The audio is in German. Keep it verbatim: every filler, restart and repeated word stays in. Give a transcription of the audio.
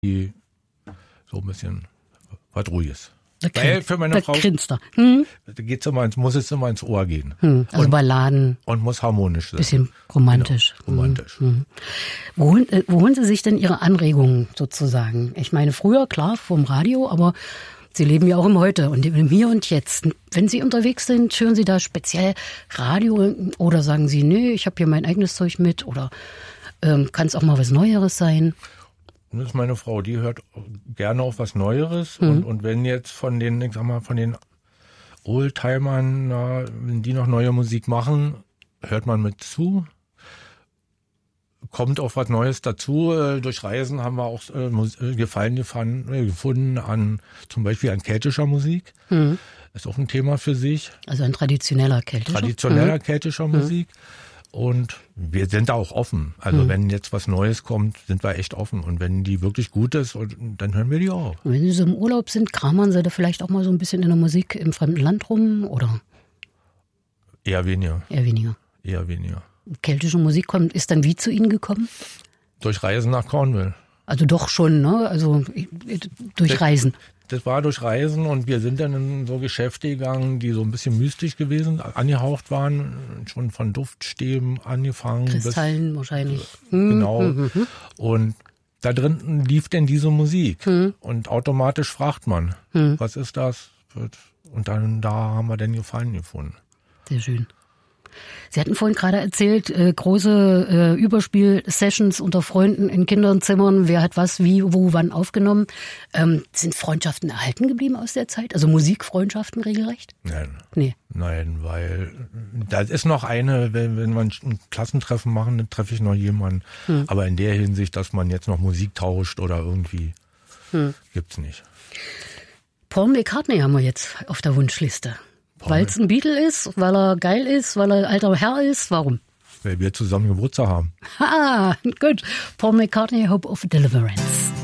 die so ein bisschen was Ruhiges. Da Weil für meine da Frau grinst er. Hm? geht's immer ins, muss es immer ins Ohr gehen. Hm. Also und, Balladen. Und muss harmonisch sein. Bisschen romantisch. Genau, romantisch. Hm. Hm. Wo, holen, äh, wo holen Sie sich denn Ihre Anregungen sozusagen? Ich meine, früher, klar, vom Radio, aber Sie leben ja auch im Heute und im Hier und Jetzt. Wenn Sie unterwegs sind, hören Sie da speziell Radio oder sagen Sie, nee, ich habe hier mein eigenes Zeug mit oder ähm, kann es auch mal was Neueres sein? Das ist meine Frau, die hört gerne auch was Neueres. Mhm. Und, und wenn jetzt von den, ich sag mal, von den Oldtimern, na, wenn die noch neue Musik machen, hört man mit zu. Kommt auch was Neues dazu. Äh, durch Reisen haben wir auch äh, Gefallen gefunden, äh, gefunden an zum Beispiel an keltischer Musik. Mhm. Ist auch ein Thema für sich. Also ein traditioneller keltischer? Traditioneller mhm. keltischer Musik. Und wir sind da auch offen. Also mhm. wenn jetzt was Neues kommt, sind wir echt offen. Und wenn die wirklich gut ist, dann hören wir die auch. Und wenn Sie so im Urlaub sind, kramern Sie da vielleicht auch mal so ein bisschen in der Musik im fremden Land rum, oder? Eher weniger. Eher weniger. Eher weniger. Keltische Musik kommt, ist dann wie zu Ihnen gekommen? Durch Reisen nach Cornwall. Also doch schon, ne? Also durch das, Reisen. Das war durch Reisen und wir sind dann in so Geschäfte gegangen, die so ein bisschen mystisch gewesen, angehaucht waren, schon von Duftstäben angefangen. Kristallen bis, wahrscheinlich. Genau. Mhm. Und da drin lief denn diese Musik. Mhm. Und automatisch fragt man, mhm. was ist das? Und dann da haben wir den Gefallen gefunden. Sehr schön. Sie hatten vorhin gerade erzählt, äh, große äh, Überspiel-Sessions unter Freunden in Kinderzimmern. Wer hat was, wie, wo, wann aufgenommen? Ähm, sind Freundschaften erhalten geblieben aus der Zeit? Also Musikfreundschaften regelrecht? Nein. Nee. Nein, weil da ist noch eine, wenn, wenn wir ein Klassentreffen machen, dann treffe ich noch jemanden. Hm. Aber in der Hinsicht, dass man jetzt noch Musik tauscht oder irgendwie, hm. gibt's nicht. Paul McCartney haben wir jetzt auf der Wunschliste. Weil es ein Beatle ist, weil er geil ist, weil er alter Herr ist, warum? Weil wir zusammen Geburtstag haben. Ah, gut. Paul McCartney, Hope of Deliverance.